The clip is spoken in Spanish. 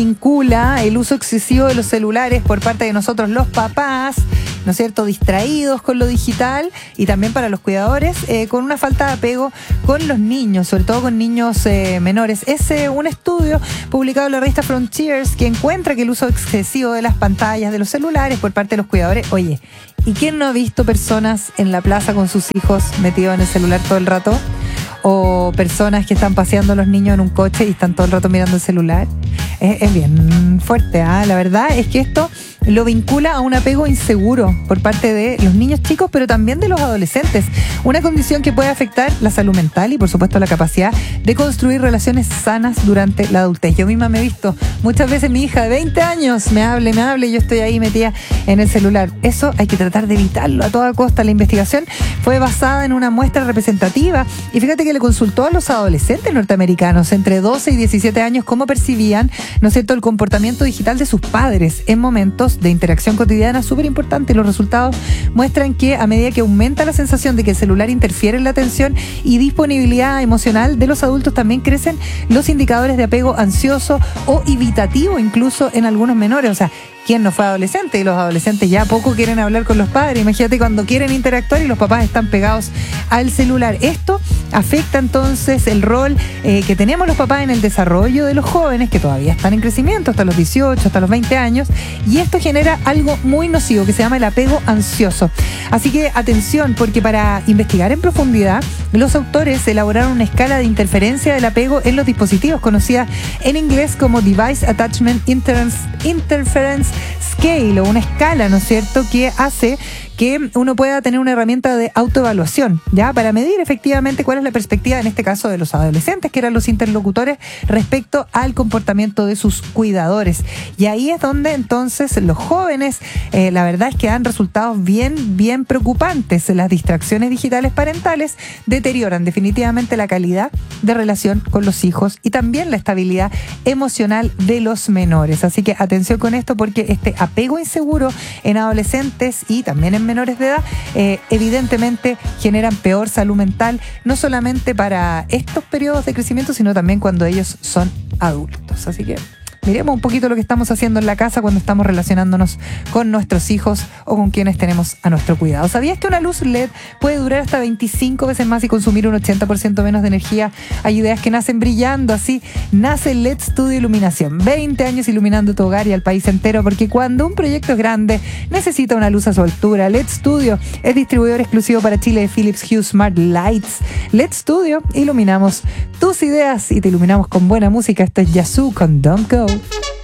vincula el uso excesivo de los celulares por parte de nosotros los papás, ¿no es cierto?, distraídos con lo digital, y también para los cuidadores, con una falta de apego con los niños, sobre todo con niños menores. Es un estudio publicado en la revista Frontiers que encuentra que el uso excesivo de las pantallas de los celulares por parte de los cuidadores, oye, ¿y quién no ha visto personas en la plaza con sus hijos metidos en el celular todo el rato? O personas que están paseando a los niños en un coche y están todo el rato mirando el celular. Es bien fuerte, ¿eh? La verdad es que esto lo vincula a un apego inseguro por parte de los niños chicos, pero también de los adolescentes. Una condición que puede afectar la salud mental y, por supuesto, la capacidad de construir relaciones sanas durante la adultez. Yo misma me he visto muchas veces mi hija de 20 años me hable, y yo estoy ahí metida en el celular. Eso hay que tratar de evitarlo a toda costa. La investigación fue basada en una muestra representativa y fíjate que le consultó a los adolescentes norteamericanos entre 12 y 17 años cómo percibían, ¿no es cierto?, el comportamiento digital de sus padres en momentos de interacción cotidiana, súper importante. Los resultados muestran que a medida que aumenta la sensación de que el celular interfiere en la atención y disponibilidad emocional de los adultos, también crecen los indicadores de apego ansioso o evitativo, incluso en algunos menores. O sea, ¿quién no fue adolescente? Y los adolescentes ya poco quieren hablar con los padres. Imagínate cuando quieren interactuar y los papás están pegados al celular. Esto afecta entonces el rol que tenemos los papás en el desarrollo de los jóvenes, que todavía están en crecimiento hasta los 18, hasta los 20 años, y esto genera algo muy nocivo que se llama el apego ansioso. Así que atención, porque para investigar en profundidad, los autores elaboraron una escala de interferencia del apego en los dispositivos, conocida en inglés como Device Attachment Interference Scale, o una escala, ¿no es cierto?, que hace que uno pueda tener una herramienta de autoevaluación, ¿ya?, para medir efectivamente cuál es la perspectiva, en este caso de los adolescentes, que eran los interlocutores, respecto al comportamiento de sus cuidadores. Y ahí es donde entonces los jóvenes, la verdad es que dan resultados bien preocupantes. Las distracciones digitales parentales deterioran definitivamente la calidad de relación con los hijos y también la estabilidad emocional de los menores. Así que atención con esto, porque este apego inseguro en adolescentes y también en menores de edad, evidentemente generan peor salud mental, no solamente para estos periodos de crecimiento, sino también cuando ellos son adultos. Así que miremos un poquito lo que estamos haciendo en la casa cuando estamos relacionándonos con nuestros hijos o con quienes tenemos a nuestro cuidado. ¿Sabías que una luz LED puede durar hasta 25 veces más y consumir un 80% menos de energía? Hay ideas que nacen brillando, así nace LED Studio Iluminación. 20 años iluminando tu hogar y al país entero, porque cuando un proyecto es grande, necesita una luz a su altura. LED Studio es distribuidor exclusivo para Chile de Philips Hue Smart Lights. LED Studio, iluminamos tus ideas y te iluminamos con buena música. Esto es Yazoo con Don't Go.